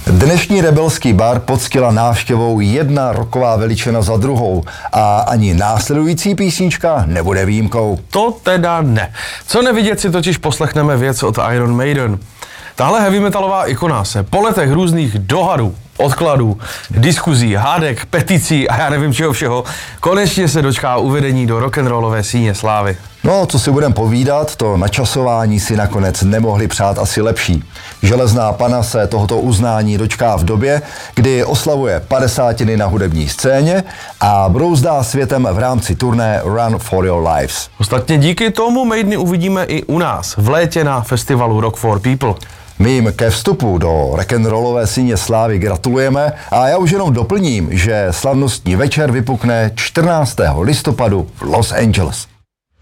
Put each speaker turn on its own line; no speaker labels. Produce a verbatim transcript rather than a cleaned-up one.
Dnešní rebelský bar poctila návštěvou jedna rocková veličina za druhou a ani následující písnička nebude výjimkou.
To teda ne. Co nevidět, si totiž poslechneme věc od Iron Maiden. Tahle heavy metalová ikona se po letech různých dohadů, odkladů, diskuzí, hádek, peticí a já nevím čeho všeho, konečně se dočká uvedení do rock'n'rollové síně slávy.
No, co si budem povídat, to načasování si nakonec nemohli přát asi lepší. Železná pana se tohoto uznání dočká v době, kdy oslavuje padesátiny na hudební scéně a brouzdá světem v rámci turné Run for Your Lives.
Ostatně díky tomu Maideny uvidíme i u nás v létě na festivalu Rock for People.
My jim ke vstupu do rock'n'rollové síně slávy gratulujeme a já už jenom doplním, že slavnostní večer vypukne čtrnáctého listopadu v Los Angeles.